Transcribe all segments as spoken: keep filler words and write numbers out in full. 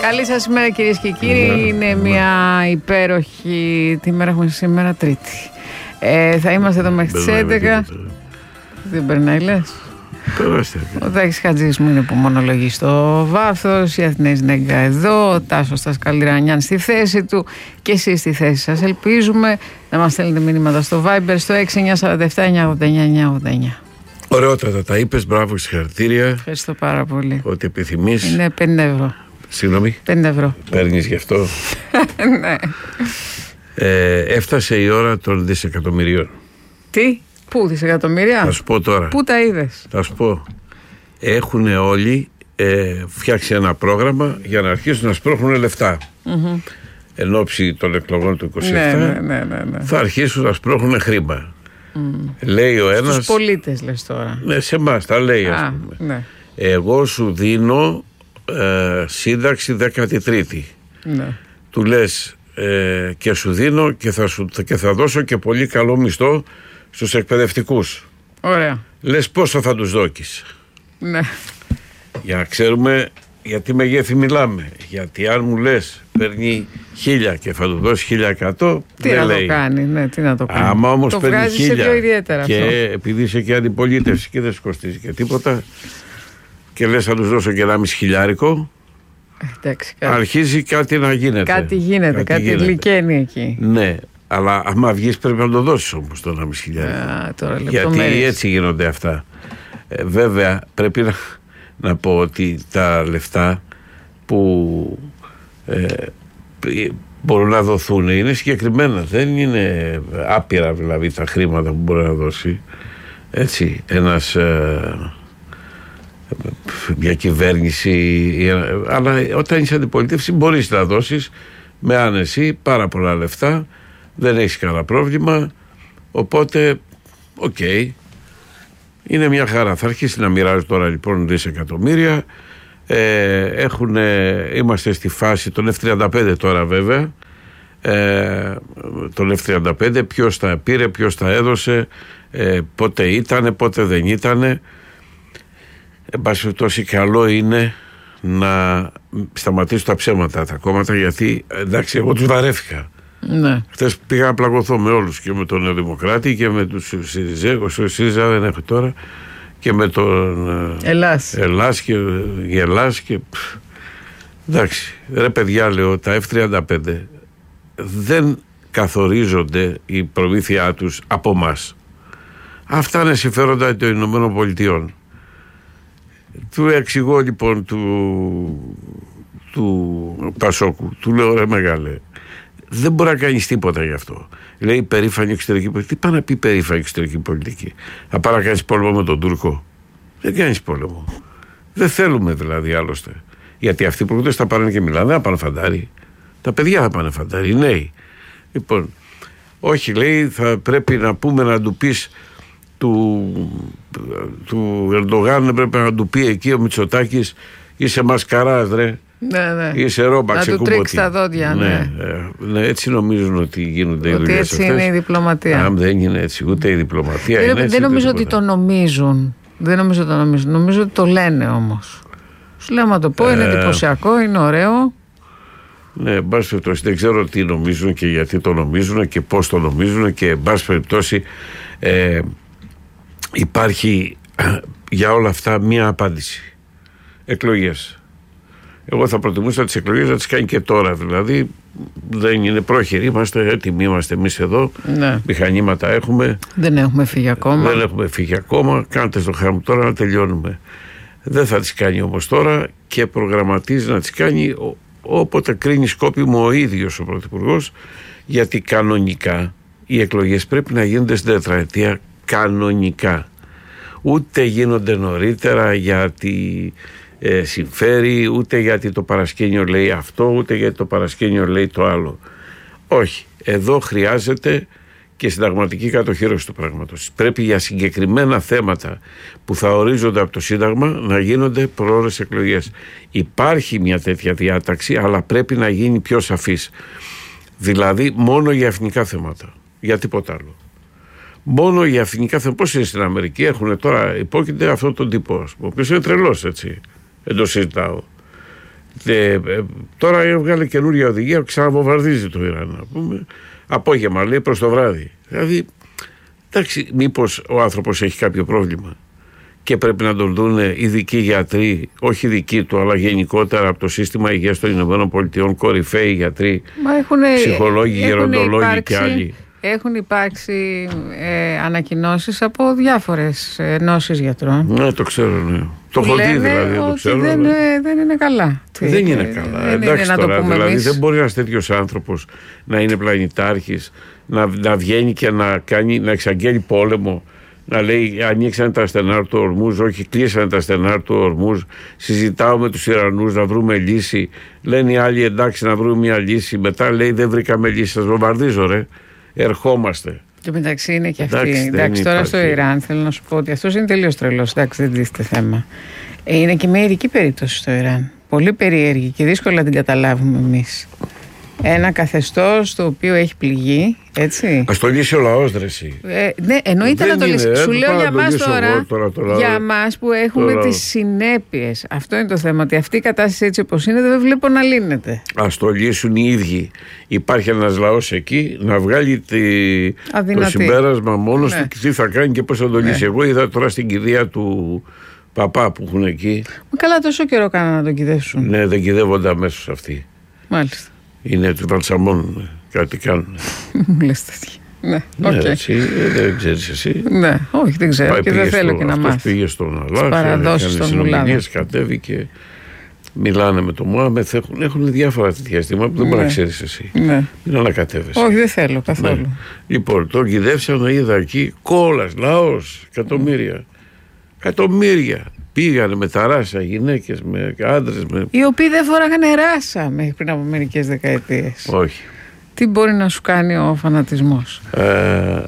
Καλή σας ημέρα, κυρίες και κύριοι. Ναι, είναι ναι. μια υπέροχη. Τι μέρα έχουμε σήμερα? Τρίτη. Ε, θα είμαστε εδώ μέχρι τις έντεκα. Δεν περνάει, λες? Περάστε. Ο Τάκης Χατζής μου είναι που μονολογεί στο βάθος. Η Αθηναής Νέγκα εδώ. Ο Τάσος Τασκαλιρανιάν στη θέση του. Και εσείς στη θέση σας. Ελπίζουμε να μας στέλνετε μηνύματα στο Viber στο έξι εννιά τέσσερα επτά εννιά ογδόντα εννιά εννιά ογδόντα εννιά. Ωραιότατα τα είπες, μπράβο, συγχαρητήρια. Ευχαριστώ πάρα πολύ. Ό,τι επιθυμείς. Είναι πενήντα ευρώ. Συγγνώμη. πενήντα ευρώ. Παίρνεις γι' αυτό. Ναι. ε, έφτασε η ώρα των δισεκατομμυρίων. Τι, πού δισεκατομμύρια? Θα σου πω τώρα. Πού τα είδες? Θα σου πω. Έχουν όλοι ε, φτιάξει ένα πρόγραμμα για να αρχίσουν να σπρώχνουν λεφτά. Mm-hmm. Εν ώψη των εκλογών του είκοσι επτά ναι, ναι, ναι, ναι. θα αρχίσουν να σπρώχνουν χρήμα. Mm. Λέει ο ένας. Στους πολίτες λες τώρα. Ναι, σε εμάς τα λέει, ας Α, πούμε. ναι. Εγώ σου δίνω ε, σύνταξη δέκατη τρίτη. Ναι. Του λες ε, και σου δίνω και θα, σου, και θα δώσω και πολύ καλό μισθό στους εκπαιδευτικούς. Ωραία. Λες πόσο θα τους δώκεις? Ναι. Για να ξέρουμε γιατί μεγέθη μιλάμε. Γιατί αν μου λες παίρνει χίλια και θα του δώσει χίλια εκατό, τι δεν να λέει. το κάνει, ναι, τι να το κάνει. Άμα όμως το παίρνει βγάζει χίλια σε πιο ιδιαίτερα και αυτό. επειδή είσαι και αντιπολίτευση και δεν σου κοστίζει και τίποτα και λες θα τους δώσω και ένα μισή χιλιάρικο, εντάξει, κάτι, αρχίζει κάτι να γίνεται. κάτι γίνεται, κάτι, κάτι γίνεται. γλυκαίνει εκεί. Ναι, αλλά άμα βγεις πρέπει να το δώσεις όμως το ένα μισή χιλιάρικο. Α, τώρα, γιατί έτσι γίνονται αυτά. Ε, βέβαια πρέπει να, να πω ότι τα λεφτά που ε, μπορούν να δοθούν είναι συγκεκριμένα, δεν είναι άπειρα δηλαδή τα χρήματα που μπορεί να δώσει έτσι ένας ε, μια κυβέρνηση, αλλά όταν είσαι αντιπολίτευση μπορείς να δώσεις με άνεση πάρα πολλά λεφτά, δεν έχεις κανένα πρόβλημα, οπότε οκ, okay, είναι μια χαρά. Θα αρχίσει να μοιράζει τώρα λοιπόν δισεκατομμύρια. Ε, έχουν, είμαστε στη φάση των εφ τριάντα πέντε τώρα βέβαια, ε, τον εφ τριάντα πέντε, ποιος τα πήρε, ποιος τα έδωσε, ε, πότε ήτανε, πότε δεν ήτανε. Εν πάση περιπτώσει καλό είναι να σταματήσουν τα ψέματα τα κόμματα, γιατί εντάξει εγώ τους βαρέθηκα. Ναι. Χθες πήγα να πλαγωθώ με όλους, και με τον Νέο Δημοκράτη και με τους Συριζέκους, ο ΣΥΡΙΖΑ δεν έχω τώρα, και με τον Ελλάς, Ελλάς και Γελάς και εντάξει, ρε παιδιά, λέω, τα εφ τριάντα πέντε δεν καθορίζονται η προμήθειά τους από μας. Αυτά είναι συμφέροντα των Ηνωμένων Πολιτειών. Του εξηγώ λοιπόν του, του Πασόκου, του λέω ρε μεγάλε, δεν μπορεί να κάνεις τίποτα γι' αυτό. Λέει περήφανη εξωτερική πολιτική. Τι πάει να πει περήφανη εξωτερική πολιτική? Θα πάει να κάνεις πόλεμο με τον Τούρκο? Δεν κάνεις πόλεμο. Δεν θέλουμε δηλαδή άλλωστε. Γιατί αυτοί που ούτε θα πάνε και μιλάνε, δεν θα πάνε φαντάρι. Τα παιδιά θα πάνε φαντάρι, οι νέοι. Λοιπόν, όχι, λέει, θα πρέπει να πούμε να του πεις του, του Ερντογάν, πρέπει να του πει εκεί ο Μητσοτάκης, είσαι μασκαράς ρε. Ναι, ναι. Είσαι ρόμπαξε να του τρίξει τα δόντια. Ναι. Ναι, ναι, έτσι νομίζουν ότι γίνονται οι ότι δουλειές έτσι αυτές. είναι η διπλωματία. Αν δεν είναι έτσι, ούτε η διπλωματία δεν, είναι έτσι. Δεν νομίζω τίποτα. ότι το νομίζουν. Δεν νομίζω ότι το νομίζουν. Νομίζω ότι το λένε όμως. Σου λέω να το πω, είναι Ε, εντυπωσιακό, είναι ωραίο. Ναι, εν πάση περιπτώσει δεν ξέρω τι νομίζουν και γιατί το νομίζουν και πώς το νομίζουν, και εν πάση περιπτώσει ε, υπάρχει για όλα αυτά μία απάντηση. Εκλογές. Εγώ θα προτιμούσα τις εκλογές να τις κάνει και τώρα, δηλαδή δεν είναι πρόχειροι, είμαστε έτοιμοι, είμαστε εμείς εδώ, Ναι. μηχανήματα έχουμε. Δεν έχουμε φύγει ακόμα. Δεν έχουμε φύγει ακόμα, κάντε στο χάρη τώρα να τελειώνουμε. Δεν θα τις κάνει όμως τώρα και προγραμματίζει να τις κάνει όποτε κρίνει σκόπιμο ο ίδιος ο Πρωθυπουργός, γιατί κανονικά οι εκλογές πρέπει να γίνονται στην τετραετία κανονικά. Ούτε γίνονται νωρίτερα γιατί ε, συμφέρει, ούτε γιατί το παρασκήνιο λέει αυτό, ούτε γιατί το παρασκήνιο λέει το άλλο. Όχι. Εδώ χρειάζεται και συνταγματική κατοχήρωση του πράγματος. Πρέπει για συγκεκριμένα θέματα που θα ορίζονται από το Σύνταγμα να γίνονται προώρες εκλογές. Υπάρχει μια τέτοια διάταξη, αλλά πρέπει να γίνει πιο σαφής. Δηλαδή μόνο για εθνικά θέματα. Για τίποτα άλλο. Μόνο για εθνικά θέματα. Πώς είναι στην Αμερική, έχουν τώρα, υπόκειται αυτόν τον τύπο, ο οποίος είναι τρελός, έτσι. Δεν το συζητάω. Ε, ε, τώρα έβγαλε καινούργια οδηγία, ξαναβομβαρδίζει το Ιράν. Να πούμε. Απόγευμα λέει προς το βράδυ. Δηλαδή, εντάξει, μήπως ο άνθρωπος έχει κάποιο πρόβλημα και πρέπει να τον δουν ειδικοί γιατροί, όχι ειδικοί του, αλλά γενικότερα από το σύστημα υγείας των Ηνωμένων Πολιτειών, κορυφαίοι γιατροί, έχουνε, ψυχολόγοι, γεροντολόγοι και άλλοι. Έχουν υπάρξει ε, ανακοινώσεις από διάφορες ενώσεις γιατρών. Ναι, το ξέρω, ναι. Το έχω δει δηλαδή, το ξέρω. Δεν, ναι. δεν είναι καλά. Δεν είναι καλά. Δεν Εντάξει είναι τώρα, δηλαδή εμείς. Δεν μπορεί ένας τέτοιος άνθρωπος να είναι πλανητάρχης, να, να βγαίνει και να, κάνει, να εξαγγέλει πόλεμο, να λέει ανοίξανε τα στενά του Ορμούζ, όχι κλείσανε τα στενά του Ορμούζ, συζητάω με τους Ιρανούς να βρούμε λύση, λένε οι άλλοι εντάξει να βρούμε μια λύση, μετά λέει δεν βρήκαμε λύση, σας βομβαρδίζω ρε. Ερχόμαστε. Και μεταξύ είναι και αυτή. Εντάξει, εντάξει τώρα υπάρχει. Στο Ιράν θέλω να σου πω ότι αυτός είναι τελείως τρελός. Εντάξει, δεν τίθεται θέμα. Ε, είναι και μια ειδική περίπτωση στο Ιράν. Πολύ περίεργη και δύσκολα την καταλάβουμε εμείς. Ένα καθεστώς το οποίο έχει πληγεί, έτσι. Ας το λύσει ο λαός, ρε εσύ. Ε, ναι, εννοείται δεν να το λύσει. Σου λέω για μας τώρα, τώρα, τώρα, για μας που έχουμε τώρα. Τις συνέπειες. Αυτό είναι το θέμα, ότι αυτή η κατάσταση έτσι όπως είναι δεν βλέπω να λύνεται. Ας το λύσουν οι ίδιοι. Υπάρχει ένας λαός εκεί να βγάλει τη... το συμπέρασμα μόνος ναι. του τι θα κάνει και πώς θα το λύσει. Ναι. Εγώ είδα τώρα στην κηδεία του παπά που έχουν εκεί. Μα καλά, τόσο καιρό κάνανε να τον κυδεύσουν. Ναι, δεν κυδεύονται αμέσως αυτοί. Μάλιστα. Είναι του βαλσαμών, κάτι κάνουν. Μου λες τέτοια. Ναι, ναι okay. εσύ, δεν ξέρεις εσύ. Ναι, όχι δεν ξέρω. Πάει, και δεν θέλω στο, και να μάθω. Αυτός πήγε στον Αλάχ, έκανε συνομιλίες, κατέβηκε. Μιλάνε με τον Μωάμεθ, έχουν, έχουν διάφορα τέτοια αισθήματα που δεν μπορεί να ξέρεις εσύ. Ναι. Δεν ανακατεύεσαι. Όχι, δεν θέλω καθόλου. Ναι. Λοιπόν, τον κυδεύσαν, είδα εκεί κόλας, λαός, εκατομμύρια. Εκατομμύρια. Πήγανε με τα ράσα γυναίκες, με άντρες. Με... Οι οποίοι δεν φοράγανε ράσα μέχρι πριν από μερικές δεκαετίες. Όχι. Τι μπορεί να σου κάνει ο φανατισμός. Ε,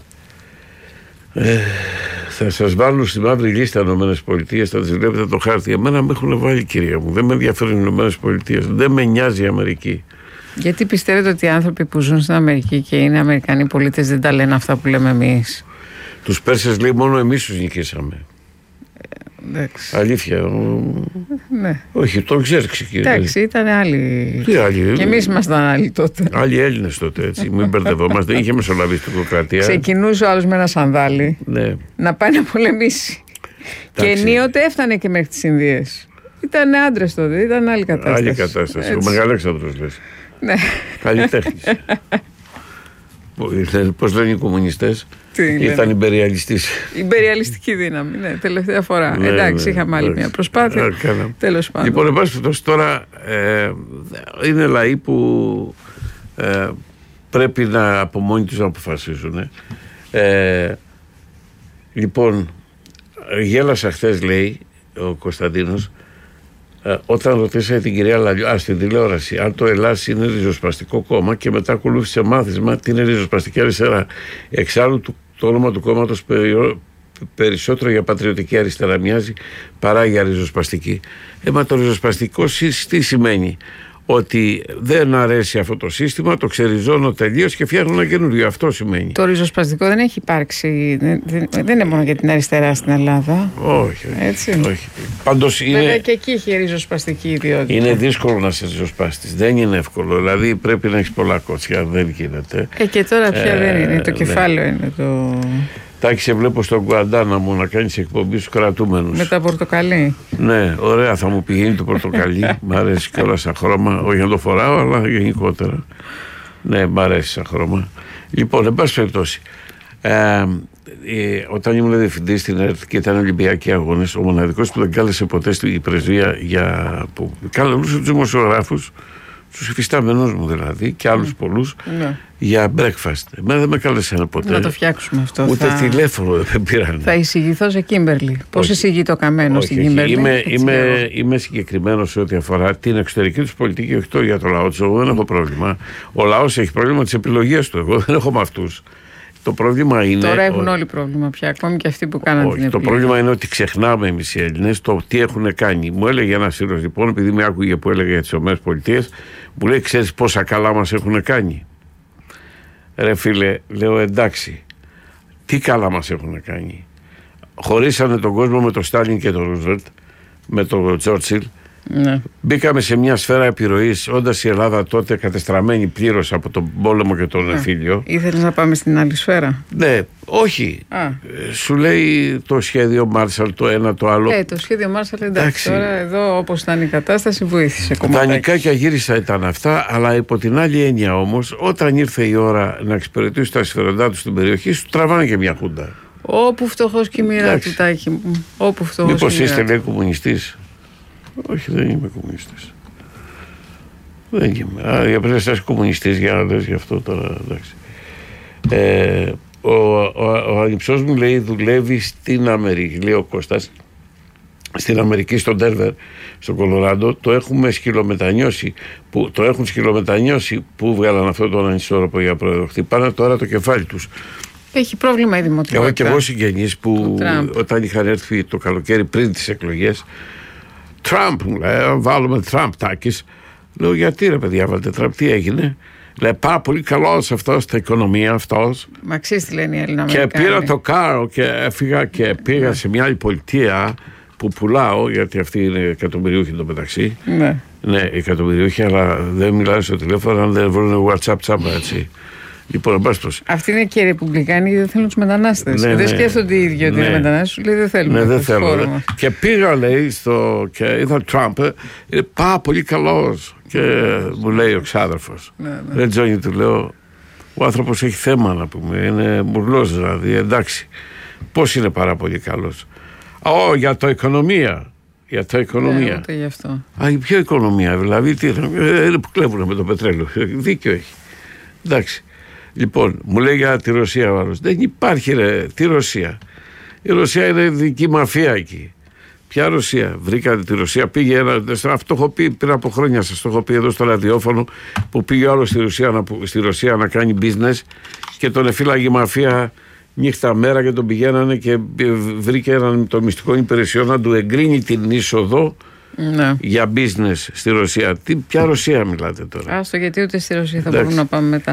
ε, θα σας βάλουν στη μαύρη λίστα Ηνωμένες Πολιτείες, θα τις βλέπετε το χάρτη. Εμένα με έχουν βάλει, κυρία μου. Δεν με ενδιαφέρουν οι Ηνωμένες Πολιτείες. Δεν με νοιάζει η Αμερική. Γιατί πιστεύετε ότι οι άνθρωποι που ζουν στην Αμερική και είναι Αμερικανοί πολίτες δεν τα λένε αυτά που λέμε εμείς. Τους Πέρσες λέει μόνο εμείς τους νικήσαμε. Εντάξει. Αλήθεια. Ναι. Όχι, το ξέρεις κύριε. Εντάξει, ήταν άλλοι. Τι άλλοι. Και εμείς ήμασταν άλλοι τότε. Άλλοι Έλληνες τότε, έτσι. Μην μπερδευόμαστε. Είχε μεσολαβητικοκρατία. Ξεκινούσε ο άλλος με ένα σανδάλι ναι. να πάει να πολεμήσει. Και ενίοτε έφτανε και μέχρι τις Ινδίες. Ήταν άντρες τότε, ήταν άλλη κατάσταση. Άλλη κατάσταση. Έτσι. Ο Μεγαλέξανδρος λες. Ναι. Καλλιτέχνης. Πώς λένε οι κομμουνιστές. Ήταν υπεριαλιστής. Υπεριαλιστική δύναμη, ναι, τελευταία φορά. Ναι, εντάξει, ναι, είχαμε άλλη μια προσπάθεια. Τέλος πάντων. Λοιπόν, εν πάση περιπτώσει, τώρα ε, είναι λαοί που ε, πρέπει να από μόνοι τους να αποφασίζουν. Ε, λοιπόν, γέλασα χθες, λέει ο Κωνσταντίνος, ε, όταν ρωτήσατε την κυρία Λαλιού, α, στην τηλεόραση, αν το Ελλάς είναι ριζοσπαστικό κόμμα και μετά ακολούθησε μάθημα τι είναι ριζοσπαστική αριστερά. Εξάλλου το, το όνομα του κόμματος περι, περισσότερο για πατριωτική αριστερά μοιάζει παρά για ριζοσπαστική. Ε, μα το ριζοσπαστικό τι σημαίνει? Ότι δεν αρέσει αυτό το σύστημα, το ξεριζώνω τελείως και φτιάχνω ένα καινούριο. Αυτό σημαίνει. Το ριζοσπαστικό δεν έχει υπάρξει. Δεν, δεν είναι μόνο για την αριστερά στην Ελλάδα. Όχι. Έτσι. όχι. Πάντως είναι. Βέβαια και εκεί έχει ριζοσπαστική ιδιότητα. Είναι δύσκολο να είσαι ριζοσπάστης. Δεν είναι εύκολο. Δηλαδή πρέπει να έχεις πολλά κότσια. Δεν γίνεται. Ε, και τώρα πια ε, δεν είναι. Το κεφάλαιο ναι. είναι το. Τάκη, σε βλέπω στον Γκουαντάναμο να κάνεις εκπομπή στους κρατούμενους. Με τα πορτοκαλί. Ναι, ωραία, θα μου πηγαίνει το πορτοκαλί. Μ' αρέσει και όλα σαν χρώμα. Όχι να το φοράω, αλλά γενικότερα. Ναι, μ' αρέσει σαν χρώμα. Λοιπόν, εν πάση περιπτώσει. Ε, ε, όταν ήμουν διευθυντής στην ΕΡΤ και ήταν Ολυμπιακοί Αγώνες, ο μοναδικός που δεν κάλεσε ποτέ στην πρεσβεία για. Που κάλεσε τους δημοσιογράφους, τους υφιστάμενους μου δηλαδή και άλλους mm. πολλούς mm. για breakfast. Εμένα δεν με κάλεσαν ποτέ. Να το φτιάξουμε αυτό. Ούτε θα... τηλέφωνο δεν πήραν. Θα εισηγηθώ σε Κίμπερλι. Πώς εισηγείται ο Καμένος στην Κίμπερλι? Είμαι, είμαι, είμαι συγκεκριμένος σε ό,τι αφορά την εξωτερική τους πολιτική, όχι το για το λαό τους. Εγώ δεν έχω πρόβλημα. Ο λαός έχει πρόβλημα τις επιλογές του. Εγώ δεν έχω με αυτούς. Το πρόβλημα είναι. Τώρα έχουν ο... όλοι πρόβλημα πια, ακόμη και αυτοί που κάναν την επιλογή. Το πρόβλημα είναι ότι ξεχνάμε εμείς οι Έλληνες το τι έχουν κάνει. Μου έλεγε ένας φίλος λοιπόν, επειδή με άκουγε που έλεγε για τις ΗΠΑ, μου λέει: ξέρεις πόσα καλά μας έχουν κάνει? Ρε φίλε, λέω εντάξει, τι καλά μας έχουν κάνει? Χωρίσανε τον κόσμο με τον Στάλιν και τον Ρούσβελτ, με τον Τσόρτσιλ, Ναι. Μπήκαμε σε μια σφαίρα επιρροής, όντας η Ελλάδα τότε κατεστραμμένη πλήρως από τον πόλεμο και τον εμφύλιο. Ήθελες να πάμε στην άλλη σφαίρα? Ναι, όχι. Α. Ε, σου λέει το σχέδιο Μάρσαλ το ένα το άλλο. Ε, το σχέδιο Μάρσαλ, εντάξει. Τώρα εδώ όπως ήταν η κατάσταση βοήθησε κομμάτια. Τα νικάκια γύρισα ήταν αυτά, αλλά υπό την άλλη έννοια όμως, όταν ήρθε η ώρα να εξυπηρετήσει τα συμφέροντά του στην περιοχή, σου τραβάνε και μια χούντα. Όπου φτωχός και η μοίρα του, Τάκη μου. Όπου φτωχός. Μήπως είστε, λέει, κομμουνιστής? Όχι, δεν είμαι κομμουνιστής. Δεν είμαι. Άρα για πρέπει να είσαι κομμουνιστής για να λες γι' αυτό τώρα, εντάξει. Ε, ο ο, ο ανιψός μου, λέει, δουλεύει στην Αμερική, λέει ο Κώστας, στην Αμερική, στον Ντένβερ, στο Κολοράντο. Το έχουμε σκυλομετανιώσει, που, το έχουν σκυλομετανιώσει που βγάλαν αυτό τον ανισόρροπο για πρόεδρο. Χτυπάνε τώρα το κεφάλι τους. Έχει πρόβλημα η δημοτικότητα. Έχω και εγώ συγγενείς που όταν είχαν έρθει το καλοκαίρι πριν τις εκλογές, Τραμπ μου λέει, βάλουμε Τραμπ, Τάκης. Λέω, γιατί ρε παιδιά βάλετε Τραμπ, τι έγινε? Λέει, πάρα πολύ καλός αυτός στην οικονομία αυτός. Μαξίστη λένε οι Έλληνες. Και πήρα το κάρο και έφυγα και πήγα σε μια άλλη πολιτεία που πουλάω, γιατί αυτοί είναι εκατομμυριούχοι εντωμεταξύ. Ναι. Ναι, εκατομμυριούχοι, αλλά δεν μιλάνε στο τηλέφωνο αν δεν βρουν WhatsApp τσάμπα, έτσι. Λοιπόν, εμπάστος. Αυτοί είναι και οι ρεπουμπλικάνοι, δεν θέλουν τους μετανάστες. Ναι, δεν ναι, σκέφτονται οι ίδιοι ότι ναι. είναι μετανάστες, σου λέει δεν θέλουμε. Ναι, δεν θέλω. Και πήγα, λέει, στο, και είδα Τραμπ, είναι πάρα πολύ καλός. Και μου λέει ο ξάδερφος. Ναι, ναι. Ρε Τζόνι, του λέω, ο άνθρωπος έχει θέμα, να πούμε. Είναι μουρλός, δηλαδή, εντάξει. Πώς είναι πάρα πολύ καλός? Ω, για το οικονομία. Για το οικονομία. Ναι, ούτε γι' αυτό. Α, για ποιο οικονομία, δηλαδή, τι είναι που κλέβουν με το πετρέλαιο. Δίκιο έχει. Εντάξει. Λοιπόν, μου λέει για τη Ρωσία ο άλλος. Δεν υπάρχει, ρε, τη Ρωσία. Η Ρωσία είναι δική μαφία εκεί. Ποια Ρωσία? Βρήκατε τη Ρωσία? Πήγε ένα. Αυτό το έχω πει πριν από χρόνια, σας το έχω πει εδώ στο ραδιόφωνο, που πήγε ο άλλος στη Ρωσία, να, στη Ρωσία να κάνει business και τον εφύλαγε η μαφία νύχτα μέρα και τον πηγαίνανε και βρήκε έναν το μυστικό υπηρεσιό να του εγκρίνει την είσοδο. Ναι. Για business στη Ρωσία. Τι, ποια Ρωσία μιλάτε τώρα? Άστο, γιατί ούτε στη Ρωσία θα μπορούμε να πάμε μετά.